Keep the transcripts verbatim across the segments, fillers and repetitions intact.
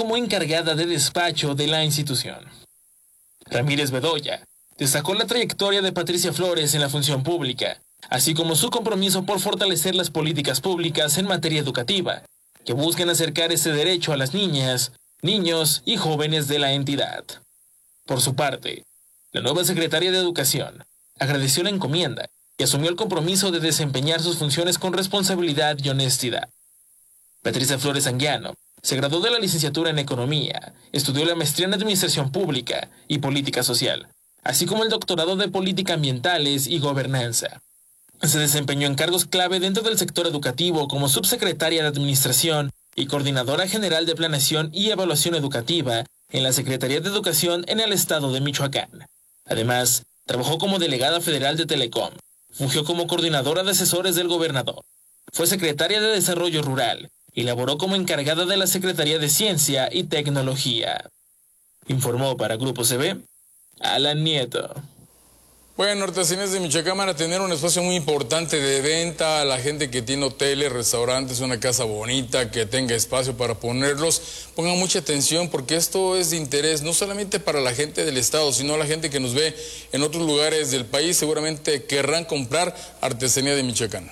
como encargada de despacho de la institución. Ramírez Bedoya destacó la trayectoria de Patricia Flores en la función pública, así como su compromiso por fortalecer las políticas públicas en materia educativa, que buscan acercar ese derecho a las niñas, niños y jóvenes de la entidad. Por su parte, la nueva secretaria de Educación agradeció la encomienda y asumió el compromiso de desempeñar sus funciones con responsabilidad y honestidad. Patricia Flores Anguiano se graduó de la licenciatura en Economía, estudió la maestría en Administración Pública y Política Social, así como el doctorado de Política Ambientales y Gobernanza. Se desempeñó en cargos clave dentro del sector educativo como subsecretaria de Administración y Coordinadora General de Planeación y Evaluación Educativa en la Secretaría de Educación en el estado de Michoacán. Además, trabajó como delegada federal de Telecom, fungió como coordinadora de asesores del gobernador, fue secretaria de Desarrollo Rural y laboró como encargada de la Secretaría de Ciencia y Tecnología. Informó para Grupo C V, Alan Nieto. Bueno, artesanías de Michoacán van a tener un espacio muy importante de venta a la gente que tiene hoteles, restaurantes, una casa bonita, que tenga espacio para ponerlos. Pongan mucha atención porque esto es de interés no solamente para la gente del estado, sino la gente que nos ve en otros lugares del país. Seguramente querrán comprar artesanía de Michoacán.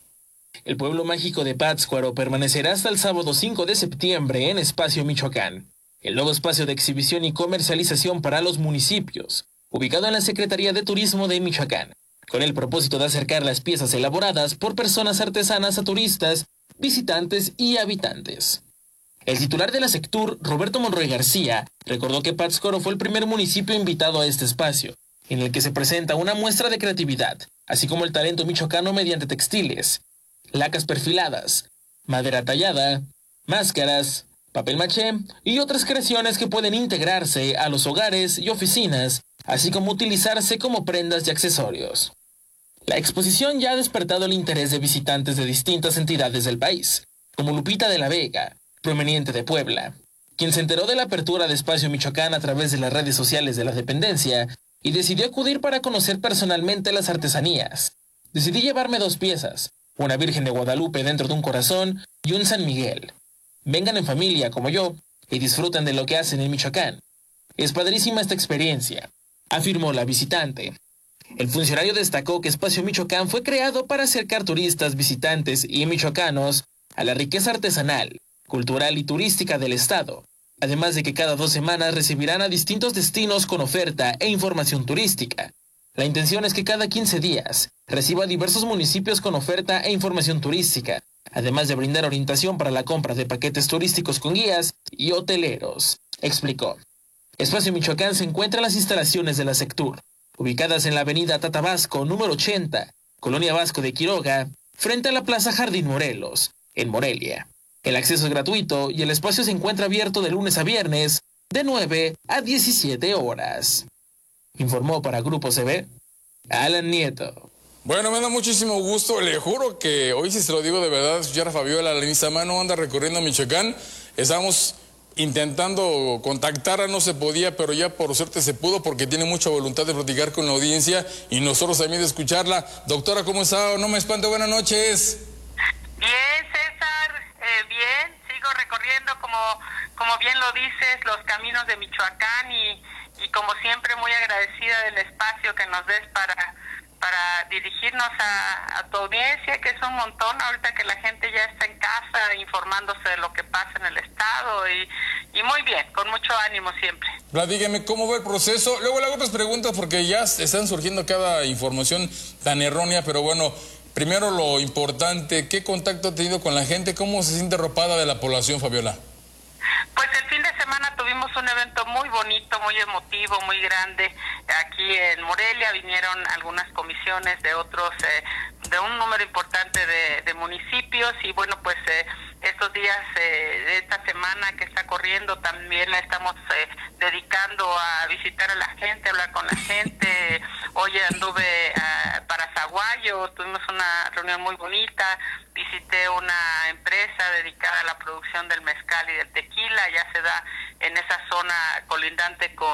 El pueblo mágico de Pátzcuaro permanecerá hasta el sábado cinco de septiembre en Espacio Michoacán, el nuevo espacio de exhibición y comercialización para los municipios, ubicado en la Secretaría de Turismo de Michoacán, con el propósito de acercar las piezas elaboradas por personas artesanas a turistas, visitantes y habitantes. El titular de la Sectur, Roberto Monroy García, recordó que Pátzcuaro fue el primer municipio invitado a este espacio, en el que se presenta una muestra de creatividad, así como el talento michoacano mediante textiles, lacas perfiladas, madera tallada, máscaras, papel maché y otras creaciones que pueden integrarse a los hogares y oficinas, así como utilizarse como prendas y accesorios. La exposición ya ha despertado el interés de visitantes de distintas entidades del país, como Lupita de la Vega, proveniente de Puebla, quien se enteró de la apertura de Espacio Michoacán a través de las redes sociales de la dependencia y decidió acudir para conocer personalmente las artesanías. Decidí llevarme dos piezas, una Virgen de Guadalupe dentro de un corazón y un San Miguel. Vengan en familia como yo y disfruten de lo que hacen en Michoacán. Es padrísima esta experiencia, afirmó la visitante. El funcionario destacó que Espacio Michoacán fue creado para acercar turistas, visitantes y michoacanos a la riqueza artesanal, cultural y turística del estado, además de que cada dos semanas recibirán a distintos destinos con oferta e información turística. La intención es que cada quince días reciba diversos municipios con oferta e información turística, además de brindar orientación para la compra de paquetes turísticos con guías y hoteleros, explicó. Espacio Michoacán se encuentra en las instalaciones de la Sectur, ubicadas en la avenida Tata Vasco, número ochenta, Colonia Vasco de Quiroga, frente a la Plaza Jardín Morelos, en Morelia. El acceso es gratuito y el espacio se encuentra abierto de lunes a viernes, de nueve a diecisiete horas. Informó para Grupo C V, Alan Nieto. Bueno, me da muchísimo gusto, le juro que hoy, si se lo digo de verdad, escuchar a Fabiola, la Lenisa Mano anda recorriendo Michoacán. Estamos intentando contactarla, no se podía, pero ya por suerte se pudo porque tiene mucha voluntad de platicar con la audiencia y nosotros también de escucharla. Doctora, ¿cómo está? No me espante, buenas noches. Bien, César, eh, bien, sigo recorriendo, como, como bien lo dices, los caminos de Michoacán y, y como siempre muy agradecida del espacio que nos des para... para dirigirnos a, a tu audiencia, que es un montón, ahorita que la gente ya está en casa informándose de lo que pasa en el estado y, y muy bien, con mucho ánimo siempre. Platíqueme, ¿cómo va el proceso? Luego le hago otras preguntas porque ya están surgiendo cada información tan errónea, pero bueno, primero lo importante, ¿qué contacto ha tenido con la gente? ¿Cómo se siente arropada de la población, Fabiola? Pues el fin de semana tuvimos un evento muy bonito, muy emotivo, muy grande. Aquí en Morelia vinieron algunas comisiones de otros, eh, de un número importante de, de municipios y bueno, pues eh, estos días eh, de esta semana que está corriendo también la estamos eh, dedicando a visitar a la gente, hablar con la gente. Hoy anduve uh, para Zaguayo, tuvimos una reunión muy bonita, visité una empresa dedicada a la producción del mezcal y del tequila, ya se da en esa zona colindante con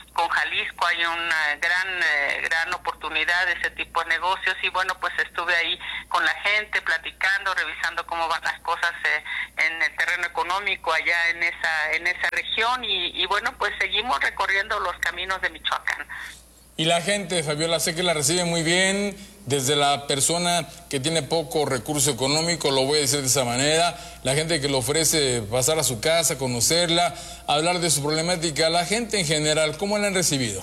con Jalisco hay una gran eh, gran oportunidad de ese tipo de negocios y bueno, pues estuve ahí con la gente platicando, revisando cómo van las cosas eh, en el terreno económico allá en esa en esa región y, y bueno, pues seguimos recorriendo los caminos de Michoacán. Y la gente, Fabiola, sé que la recibe muy bien, desde la persona que tiene poco recurso económico, lo voy a decir de esa manera, la gente que le ofrece pasar a su casa, conocerla, hablar de su problemática, la gente en general, ¿cómo la han recibido?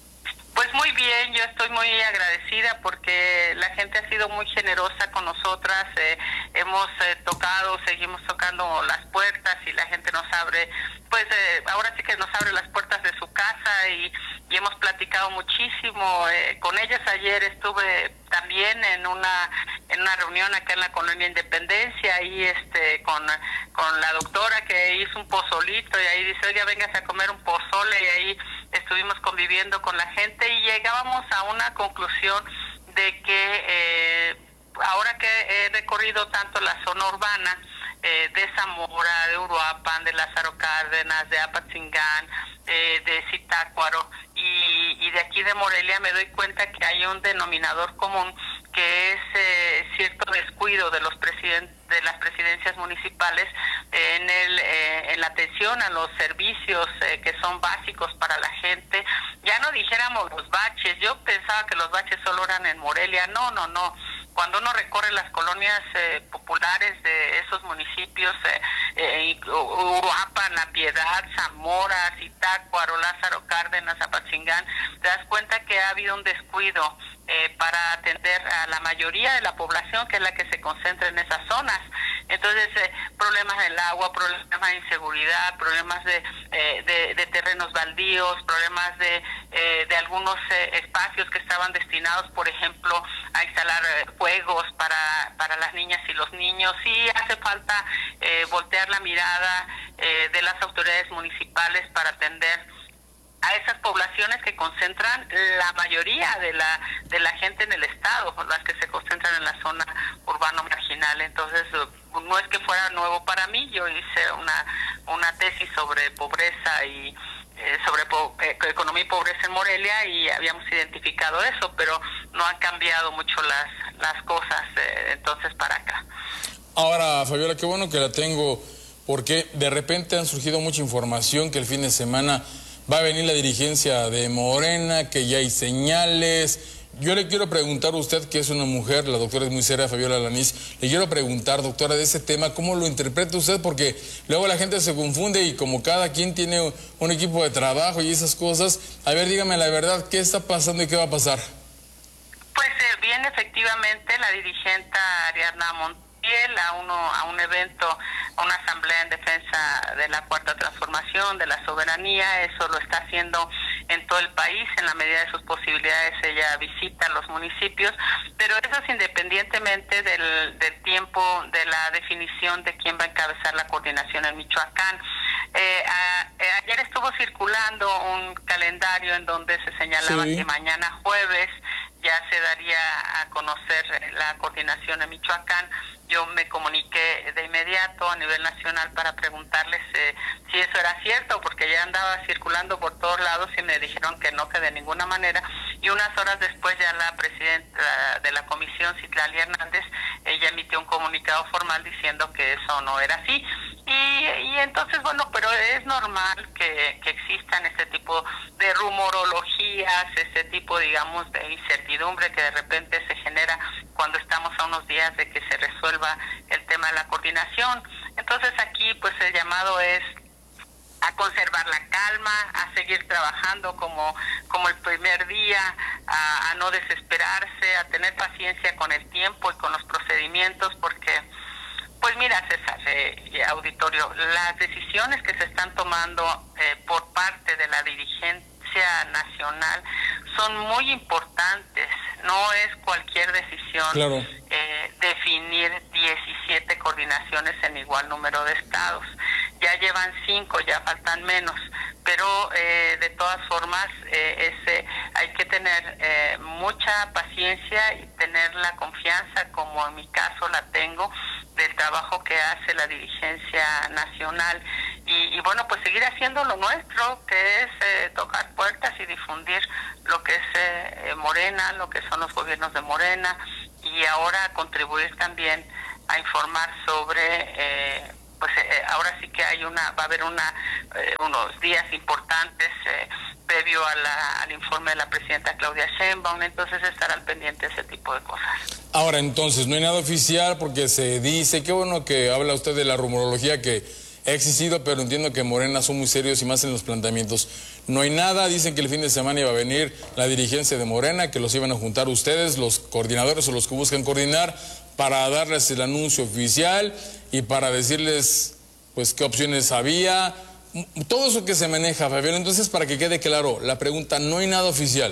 Pues muy bien, yo estoy muy agradecida porque la gente ha sido muy generosa con nosotras, eh, hemos eh, tocado, seguimos tocando las puertas y la gente nos abre, pues eh, ahora sí que nos abre las puertas de su casa y, y hemos platicado muchísimo eh, con ellas. Ayer estuve también en una en una reunión acá en la Colonia Independencia, ahí este con, con la doctora que hizo un pozolito y ahí dice, oiga, vengas a comer un pozole, y ahí estuvimos conviviendo con la gente y llegábamos a una conclusión de que eh, ahora que he recorrido tanto la zona urbana, eh, de Zamora, de Uruapan, de Lázaro Cárdenas, de Apatzingán, eh, de Zitácuaro y, y de aquí de Morelia, me doy cuenta que hay un denominador común que es eh, cierto descuido de los presidentes de las presidencias municipales eh, en el eh, en la atención a los servicios eh, que son básicos para la gente. Ya no dijéramos los baches, yo pensaba que los baches solo eran en Morelia, no, no, no. Cuando uno recorre las colonias eh, populares de esos municipios, eh, eh, Uruapan, La Piedad, Zamora, Zitácuaro, Lázaro Cárdenas, Apatzingán, te das cuenta que ha habido un descuido eh, para atender a la mayoría de la población, que es la que se concentra en esas zonas. Entonces, eh, problemas del agua, problemas de inseguridad, problemas de, eh, de, de terrenos baldíos, problemas de, eh, de algunos eh, espacios que estaban destinados, por ejemplo, a instalar eh, juegos para, para las niñas y los niños. Sí hace falta eh, voltear la mirada eh, de las autoridades municipales para atender a esas poblaciones que concentran la mayoría de la de la gente en el estado, las que se concentran en la zona urbano marginal. Entonces, no es que fuera nuevo para mí, yo hice una una tesis sobre pobreza y eh, sobre po eh, economía y pobreza en Morelia y habíamos identificado eso, pero no han cambiado mucho las las cosas eh, entonces para acá. Ahora, Fabiola, qué bueno que la tengo, porque de repente han surgido mucha información que el fin de semana va a venir la dirigencia de Morena, que ya hay señales. Yo le quiero preguntar a usted, que es una mujer, la doctora es muy seria, Fabiola Alanís, le quiero preguntar, doctora, de ese tema, ¿cómo lo interpreta usted? Porque luego la gente se confunde y como cada quien tiene un equipo de trabajo y esas cosas, a ver, dígame la verdad, ¿qué está pasando y qué va a pasar? Pues eh, bien, efectivamente, la dirigente Ariadna Montiel a, uno, a un evento, a una asamblea en defensa de la Cuarta Transformación, de la soberanía, eso lo está haciendo en todo el país, en la medida de sus posibilidades ella visita los municipios, pero eso es independientemente del, del tiempo de la definición de quién va a encabezar la coordinación en Michoacán. Eh, a, eh, ayer estuvo circulando un calendario en donde se señalaba sí. que mañana jueves ya se daría a conocer la coordinación en Michoacán. Yo me comuniqué de inmediato a nivel nacional para preguntarles eh, si eso era cierto, porque ya andaba circulando por todos lados y me dijeron que no, que de ninguna manera. Y unas horas después ya la presidenta de la comisión, Citlali Hernández, ella emitió un comunicado formal diciendo que eso no era así. Y, y entonces, bueno, pero es normal que, que existan este tipo de rumorologías, este tipo, digamos, de incertidumbre que de repente se genera cuando estamos a unos días de que se resuelva el tema de la coordinación. Entonces aquí, pues el llamado es a conservar la calma, a seguir trabajando como, como el primer día, a, a no desesperarse, a tener paciencia con el tiempo y con los procedimientos, porque pues mira, César, eh, auditorio, las decisiones que se están tomando eh, por parte de la dirigencia nacional son muy importantes. No es cualquier decisión claro. eh, definir diecisiete coordinaciones en igual número de estados. Ya llevan cinco, ya faltan menos, pero eh, de todas formas eh, ese, hay que tener eh, mucha paciencia y tener la confianza, como en mi caso la tengo, del trabajo que hace la dirigencia nacional y, y bueno, pues seguir haciendo lo nuestro, que es eh, tocar puertas y difundir lo que es eh, Morena, lo que son los gobiernos de Morena, y ahora contribuir también a informar sobre eh, pues eh, ahora sí que hay una va a haber una eh, unos días importantes eh, previo a la, al informe de la presidenta Claudia Sheinbaum, entonces estar al pendiente de ese tipo de cosas. Ahora entonces no hay nada oficial porque se dice, qué bueno que habla usted de la rumorología que ha existido, pero entiendo que Morena son muy serios y más en los planteamientos. No hay nada, dicen que el fin de semana iba a venir la dirigencia de Morena, que los iban a juntar ustedes, los coordinadores o los que buscan coordinar, para darles el anuncio oficial y para decirles pues qué opciones había, todo eso que se maneja, Fabiola. Entonces, para que quede claro, la pregunta, no hay nada oficial.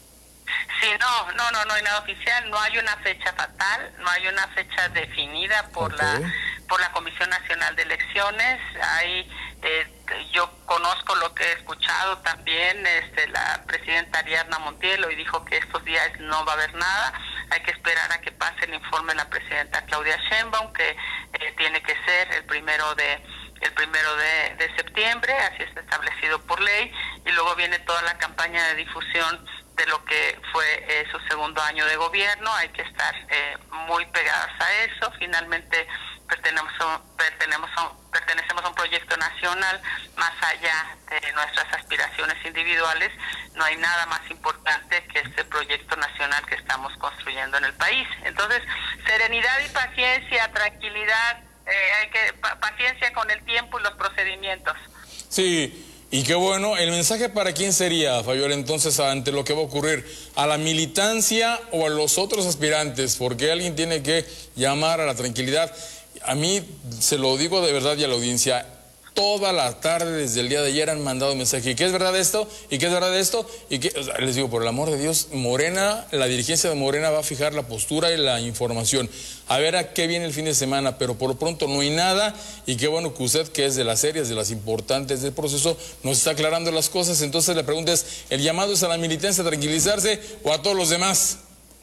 Sí, no, no, no, no hay nada oficial, no hay una fecha fatal, no hay una fecha definida por okay. la por la Comisión Nacional de Elecciones. Hay, eh, yo conozco lo que he escuchado también, este, la presidenta Ariadna Montiel y dijo que estos días no va a haber nada, hay que esperar a que pase el informe de la presidenta Claudia Sheinbaum, que eh, tiene que ser el primero de el primero de, de septiembre, así está establecido por ley, y luego viene toda la campaña de difusión de lo que fue eh, su segundo año de gobierno. Hay que estar eh, muy pegadas a eso. Finalmente pertenecemos a, pertenecemos, a, pertenecemos a un proyecto nacional, más allá de nuestras aspiraciones individuales, no hay nada más importante que este proyecto nacional que estamos construyendo en el país. Entonces, serenidad y paciencia, tranquilidad, eh, hay que pa paciencia con el tiempo y los procedimientos. Sí. Y qué bueno, ¿el mensaje para quién sería, Fabiola, entonces, ante lo que va a ocurrir? ¿A la militancia o a los otros aspirantes? Porque alguien tiene que llamar a la tranquilidad. A mí, se lo digo de verdad y a la audiencia, toda la tarde, desde el día de ayer, han mandado mensaje. ¿Y qué es verdad de esto? ¿Y qué es verdad de esto? Y qué, o sea, les digo, por el amor de Dios, Morena, la dirigencia de Morena va a fijar la postura y la información. A ver a qué viene el fin de semana, pero por lo pronto no hay nada. Y qué bueno que usted, que es de las serias, de las importantes del proceso, nos está aclarando las cosas. Entonces la pregunta es, ¿el llamado es a la militancia a tranquilizarse o a todos los demás?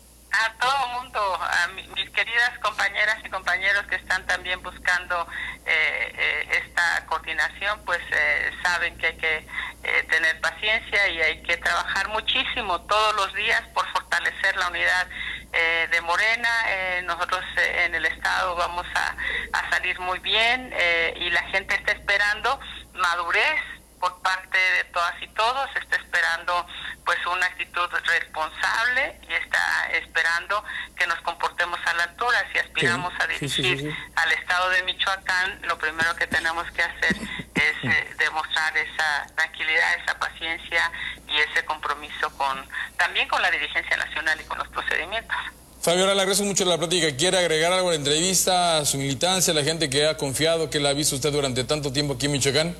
A todo mundo, a mi, mis queridas compañeras y compañeros que están también buscando eh, eh, esta coordinación, pues eh, saben que hay que eh, tener paciencia y hay que trabajar muchísimo todos los días por fortalecer la unidad eh, de Morena. Eh, nosotros eh, en el Estado vamos a, a salir muy bien eh, y la gente está esperando madurez por parte de todas y todos, está esperando pues una actitud responsable y está esperando que nos comportemos a la altura. Si aspiramos a dirigir sí, sí, sí, sí. al Estado de Michoacán, lo primero que tenemos que hacer es eh, demostrar esa tranquilidad, esa paciencia y ese compromiso con también con la dirigencia nacional y con los procedimientos. Fabiola, le agradezco mucho la plática. ¿Quiere agregar algo a la entrevista, a su militancia, a la gente que ha confiado, que la ha visto usted durante tanto tiempo aquí en Michoacán?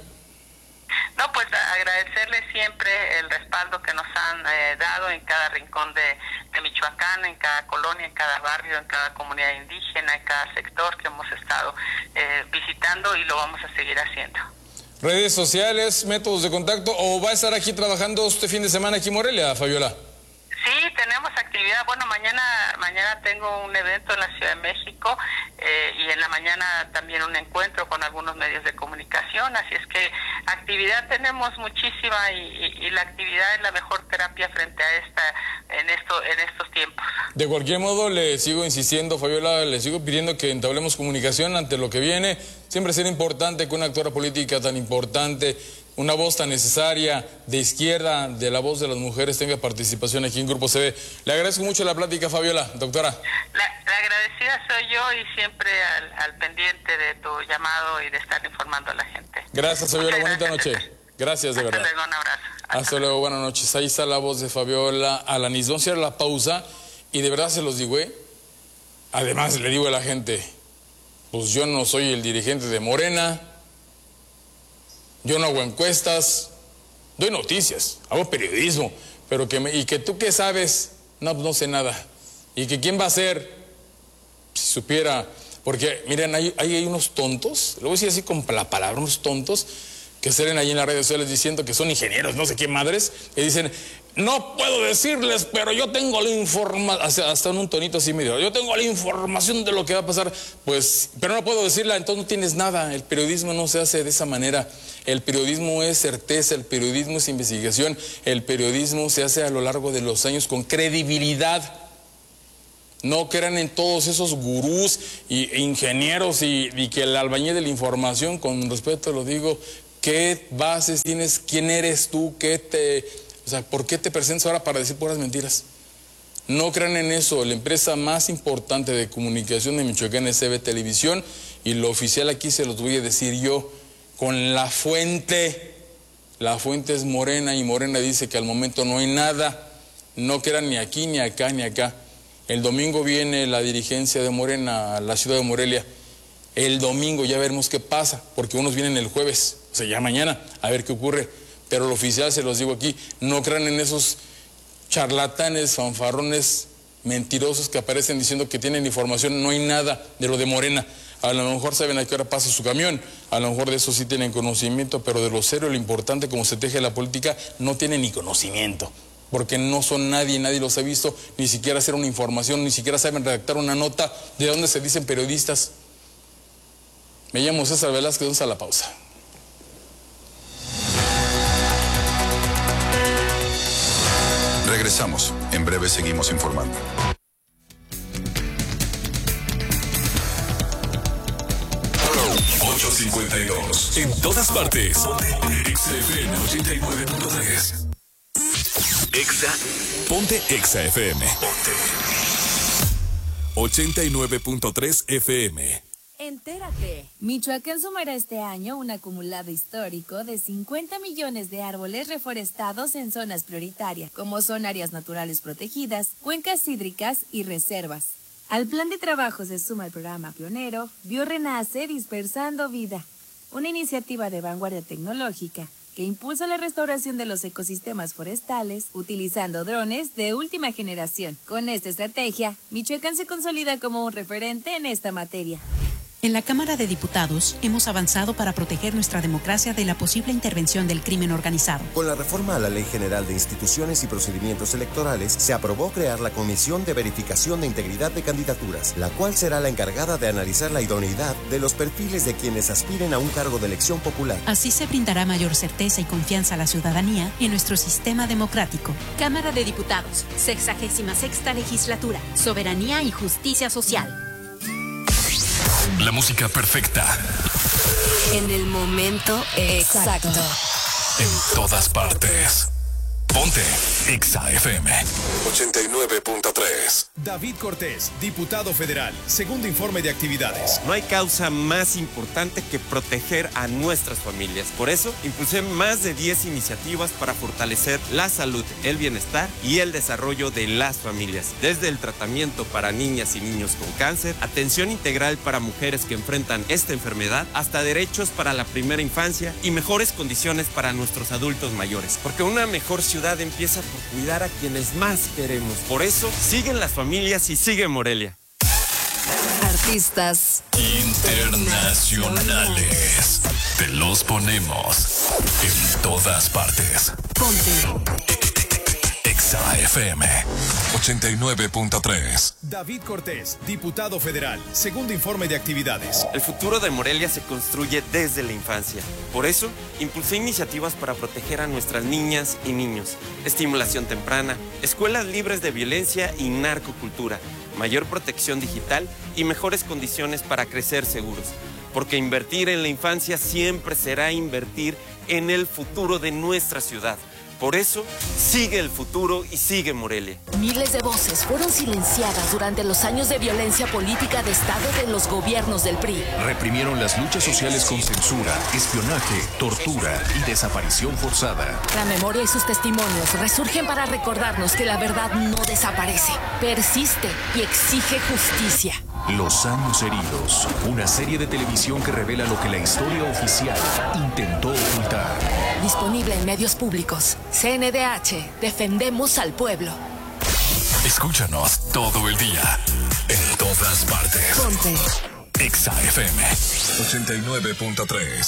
No, pues agradecerles siempre el respaldo que nos han eh, dado en cada rincón de, de Michoacán, en cada colonia, en cada barrio, en cada comunidad indígena, en cada sector que hemos estado eh, visitando y lo vamos a seguir haciendo. ¿Redes sociales, métodos de contacto o va a estar aquí trabajando este fin de semana aquí en Morelia, Fabiola? Sí, tenemos actividad. Bueno, mañana mañana tengo un evento en la Ciudad de México eh, y en la mañana también un encuentro con algunos medios de comunicación, así es que actividad tenemos muchísima y, y, y la actividad es la mejor terapia frente a esta en esto en estos tiempos. De cualquier modo, le sigo insistiendo, Fabiola, le sigo pidiendo que entablemos comunicación ante lo que viene. Siempre será importante que una actora política tan importante, una voz tan necesaria de izquierda, de la voz de las mujeres, tenga participación aquí en Grupo C B. Le agradezco mucho la plática, Fabiola, doctora. La, la agradecida soy yo y siempre al, al pendiente de tu llamado y de estar informando a la gente. Gracias, Fabiola, Muchas bonita gracias. noche. Gracias, de Hasta verdad. Luego, un abrazo. Hasta, Hasta luego, buenas noches. Ahí está la voz de Fabiola Alanis. Vamos a hacer la pausa y de verdad se los digo, ¿eh? Además le digo a la gente, pues yo no soy el dirigente de Morena, yo no hago encuestas, doy noticias, hago periodismo, pero que me, y que tú qué sabes, no, pues no sé nada. Y que quién va a ser, si supiera, porque miren, hay, hay unos tontos, lo voy a decir así con la palabra, unos tontos, que salen ahí en las redes sociales diciendo que son ingenieros, no sé qué madres, y dicen, no puedo decirles, pero yo tengo la información, hasta en un tonito así medio, yo tengo la información de lo que va a pasar, pues, pero no puedo decirla, entonces no tienes nada. El periodismo no se hace de esa manera. El periodismo es certeza, el periodismo es investigación, el periodismo se hace a lo largo de los años con credibilidad. No crean en todos esos gurús y, e ingenieros y, y que el albañil de la información, con respeto lo digo, ¿qué bases tienes? ¿Quién eres tú? ¿Qué te, o sea, ¿por qué te presentas ahora para decir puras mentiras? No crean en eso. La empresa más importante de comunicación de Michoacán es C B Televisión, y lo oficial aquí se los voy a decir yo, con la fuente. La fuente es Morena, y Morena dice que al momento no hay nada. No crean ni aquí, ni acá, ni acá. El domingo viene la dirigencia de Morena a la ciudad de Morelia. El domingo ya veremos qué pasa, porque unos vienen el jueves, o sea, ya mañana, a ver qué ocurre. Pero lo oficial, se los digo aquí, no crean en esos charlatanes, fanfarrones, mentirosos que aparecen diciendo que tienen información. No hay nada de lo de Morena. A lo mejor saben a qué hora pasa su camión, a lo mejor de eso sí tienen conocimiento, pero de lo serio, lo importante, como se teje la política, no tienen ni conocimiento. Porque no son nadie, nadie los ha visto, ni siquiera hacer una información, ni siquiera saben redactar una nota de dónde se dicen periodistas. Me llamo César Velázquez, vamos a la pausa. Regresamos, en breve seguimos informando. ocho cincuenta y dos, en todas partes. Exa F M ochenta y nueve punto tres. Exa, ponte Exa F M. Ponte ochenta y nueve punto tres F M. Entérate. Michoacán sumará este año un acumulado histórico de cincuenta millones de árboles reforestados en zonas prioritarias, como son áreas naturales protegidas, cuencas hídricas y reservas. Al plan de trabajo se suma el programa pionero BioRenace Dispersando Vida, una iniciativa de vanguardia tecnológica que impulsa la restauración de los ecosistemas forestales utilizando drones de última generación. Con esta estrategia, Michoacán se consolida como un referente en esta materia. En la Cámara de Diputados hemos avanzado para proteger nuestra democracia de la posible intervención del crimen organizado. Con la reforma a la Ley General de Instituciones y Procedimientos Electorales, se aprobó crear la Comisión de Verificación de Integridad de Candidaturas, la cual será la encargada de analizar la idoneidad de los perfiles de quienes aspiren a un cargo de elección popular. Así se brindará mayor certeza y confianza a la ciudadanía en nuestro sistema democrático. Cámara de Diputados, sexagésima sexta legislatura, soberanía y justicia social. La música perfecta. En el momento exacto. En todas partes. Ponte Exa F M ochenta y nueve punto tres. David Cortés, diputado federal. Segundo informe de actividades. No hay causa más importante que proteger a nuestras familias. Por eso, impulsé más de diez iniciativas para fortalecer la salud, el bienestar y el desarrollo de las familias. Desde el tratamiento para niñas y niños con cáncer, atención integral para mujeres que enfrentan esta enfermedad, hasta derechos para la primera infancia y mejores condiciones para nuestros adultos mayores. Porque una mejor ciudad empieza por cuidar a quienes más queremos. Por eso, siguen las familias y sigue Morelia. Artistas internacionales. Te los ponemos en todas partes. Ponte Exa F M ochenta y nueve punto tres. David Cortés, diputado federal. Segundo informe de actividades. El futuro de Morelia se construye desde la infancia. Por eso, impulsé iniciativas para proteger a nuestras niñas y niños. Estimulación temprana, escuelas libres de violencia y narcocultura, mayor protección digital y mejores condiciones para crecer seguros. Porque invertir en la infancia siempre será invertir en el futuro de nuestra ciudad. Por eso, sigue el futuro y sigue Morelia. Miles de voces fueron silenciadas durante los años de violencia política de Estado de los gobiernos del P R I. Reprimieron las luchas sociales con censura, espionaje, tortura y desaparición forzada. La memoria y sus testimonios resurgen para recordarnos que la verdad no desaparece, persiste y exige justicia. Los años heridos, una serie de televisión que revela lo que la historia oficial intentó ocultar. Disponible en medios públicos. C N D H, defendemos al pueblo. Escúchanos todo el día, en todas partes. Ponte Exa F M ochenta y nueve punto tres.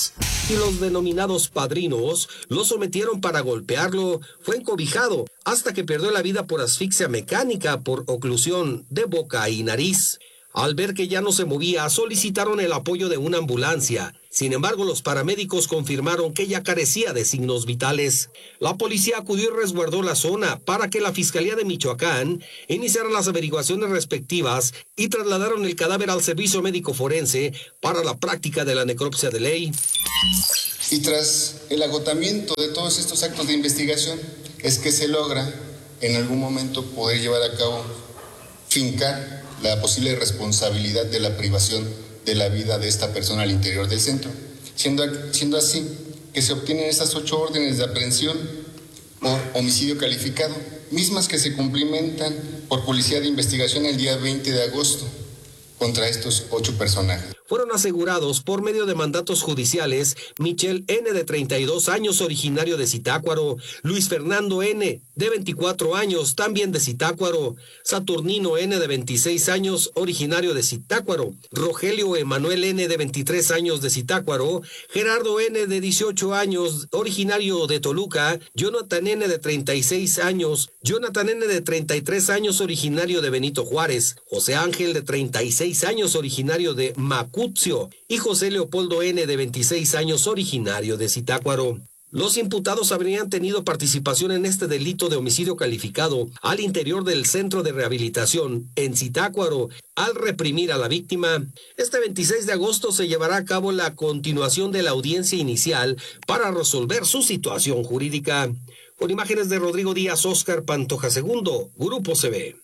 y los denominados padrinos lo sometieron para golpearlo. Fue encobijado hasta que perdió la vida por asfixia mecánica por oclusión de boca y nariz. Al ver que ya no se movía, solicitaron el apoyo de una ambulancia. Sin embargo, los paramédicos confirmaron que ya carecía de signos vitales. La policía acudió y resguardó la zona para que la Fiscalía de Michoacán iniciara las averiguaciones respectivas y trasladaron el cadáver al servicio médico forense para la práctica de la necropsia de ley. Y tras el agotamiento de todos estos actos de investigación, es que se logra en algún momento poder llevar a cabo, fincar la posible responsabilidad de la privación de la vida de esta persona al interior del centro, siendo, siendo así que se obtienen estas ocho órdenes de aprehensión por homicidio calificado, mismas que se cumplimentan por Policía de Investigación el día veinte de agosto contra estos ocho personajes. Fueron asegurados por medio de mandatos judiciales Michel N., de treinta y dos años, originario de Zitácuaro; Luis Fernando N., de veinticuatro años, también de Zitácuaro; Saturnino N., de veintiséis años, originario de Zitácuaro; Rogelio Emanuel N., de veintitrés años, de Zitácuaro; Gerardo N., de dieciocho años, originario de Toluca; Jonathan N., de treinta y seis años, Jonathan N., de treinta y tres años, originario de Benito Juárez; José Ángel, de treinta y seis años, originario de Macucio; y José Leopoldo N., de veintiséis años, originario de Zitácuaro. Los imputados habrían tenido participación en este delito de homicidio calificado al interior del centro de rehabilitación en Zitácuaro al reprimir a la víctima. Este veintiséis de agosto se llevará a cabo la continuación de la audiencia inicial para resolver su situación jurídica. Con imágenes de Rodrigo Díaz, Óscar Pantoja segundo, Grupo C V.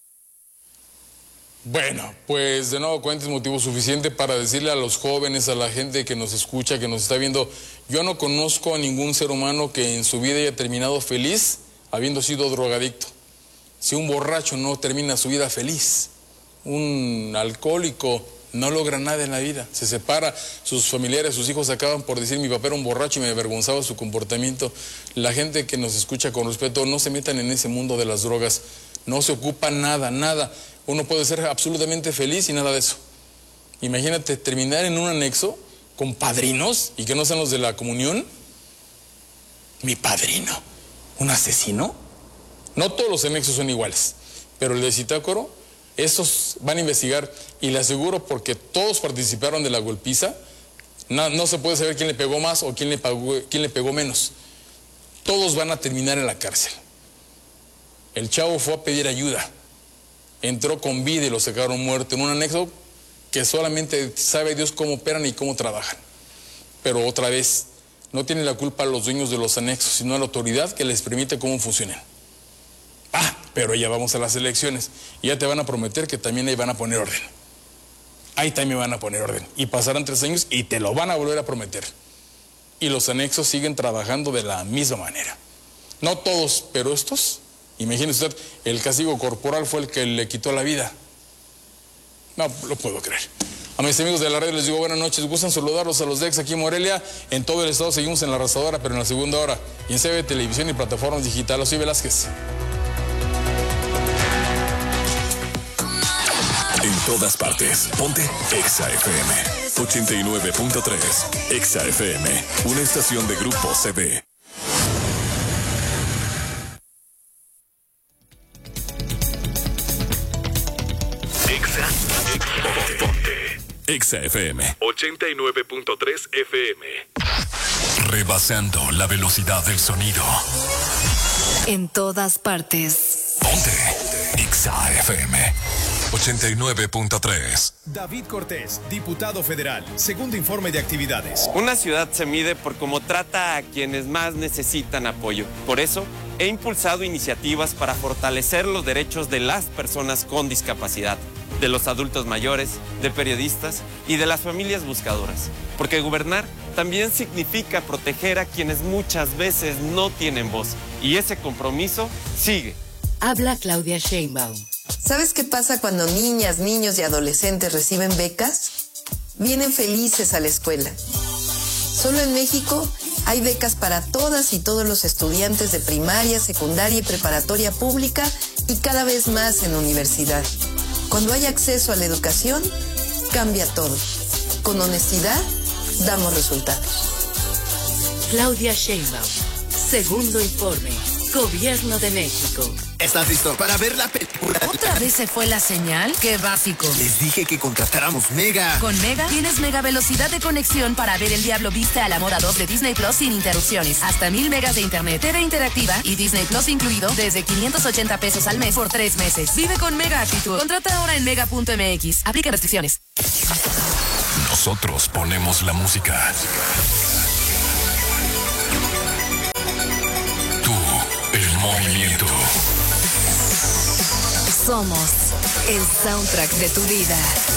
Bueno, pues de nuevo cuenta es motivo suficiente para decirle a los jóvenes, a la gente que nos escucha, que nos está viendo, yo no conozco a ningún ser humano que en su vida haya terminado feliz habiendo sido drogadicto. Si un borracho no termina su vida feliz, un alcohólico no logra nada en la vida, se separa, sus familiares, sus hijos acaban por decir mi papá era un borracho y me avergonzaba su comportamiento. La gente que nos escucha con respeto, no se metan en ese mundo de las drogas, no se ocupa nada, nada. Uno puede ser absolutamente feliz y nada de eso. Imagínate terminar en un anexo con padrinos y que no sean los de la comunión. Mi padrino, ¿un asesino? No todos los anexos son iguales, pero el de Zitácuaro, esos van a investigar y le aseguro, porque todos participaron de la golpiza, no, no se puede saber quién le pegó más o quién le pagó, quién le pegó menos. Todos van a terminar en la cárcel. El chavo fue a pedir ayuda. Entró con vida y lo sacaron muerto en un anexo que solamente sabe Dios cómo operan y cómo trabajan. Pero otra vez, no tienen la culpa los dueños de los anexos, sino la autoridad que les permite cómo funcionen. Ah, pero ya vamos a las elecciones y ya te van a prometer que también ahí van a poner orden. Ahí también van a poner orden. Y pasarán tres años y te lo van a volver a prometer. Y los anexos siguen trabajando de la misma manera. No todos, pero estos... Imagínese usted, el castigo corporal fue el que le quitó la vida. No lo puedo creer. A mis amigos de la red les digo buenas noches. Gustan saludarlos a los D E X aquí en Morelia. En todo el estado seguimos en la arrasadora, pero en la segunda hora. Y en C B Televisión y plataformas digitales. Soy Velázquez. En todas partes, ponte Exa F M. ochenta y nueve punto tres. Exa F M, una estación de Grupo C V. Exa F M ochenta y nueve punto tres F M. Rebasando la velocidad del sonido. En todas partes. Ponte Exa F M ochenta y nueve punto tres. David Cortés, diputado federal. Segundo informe de actividades. Una ciudad se mide por cómo trata a quienes más necesitan apoyo. Por eso, he impulsado iniciativas para fortalecer los derechos de las personas con discapacidad, de los adultos mayores, de periodistas y de las familias buscadoras. Porque gobernar también significa proteger a quienes muchas veces no tienen voz. Y ese compromiso sigue. Habla Claudia Sheinbaum. ¿Sabes qué pasa cuando niñas, niños y adolescentes reciben becas? Vienen felices a la escuela. Solo en México hay becas para todas y todos los estudiantes de primaria, secundaria y preparatoria pública y cada vez más en universidad. Cuando hay acceso a la educación, cambia todo. Con honestidad, damos resultados. Claudia Sheinbaum. Segundo informe. Gobierno de México. ¿Estás listo para ver la película? ¿Otra vez se fue la señal? ¡Qué básico! Les dije que contratáramos Mega. Con Mega tienes mega velocidad de conexión para ver El Diablo Viste a la Moda dos de Disney Plus sin interrupciones. Hasta mil megas de internet, T V interactiva y Disney Plus incluido desde quinientos ochenta pesos al mes por tres meses. Vive con Mega actitud. Contrata ahora en mega punto m x. Aplica restricciones. Nosotros ponemos la música. Tú, el movimiento. Somos el soundtrack de tu vida.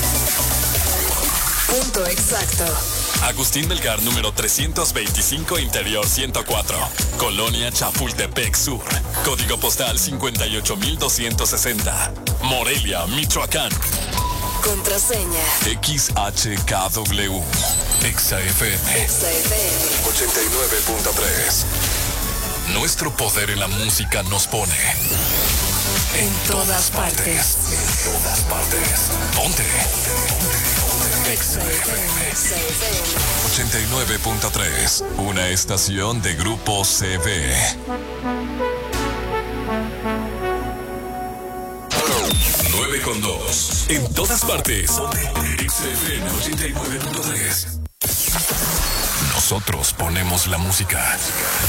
Punto exacto. Agustín Melgar, número trescientos veinticinco, Interior ciento cuatro. Colonia Chapultepec Sur. Código postal cincuenta y ocho mil doscientos sesenta. Morelia, Michoacán. Contraseña. X H K W. Exa F M. Exa F M. ochenta y nueve punto tres. Nuestro poder en la música nos pone en todas partes. En todas partes. Ponte. Exa F M. ochenta y nueve punto tres. Una estación de Grupo C V. nueve con dos. En todas partes. Exa F M ochenta y nueve punto tres. Nosotros ponemos la música.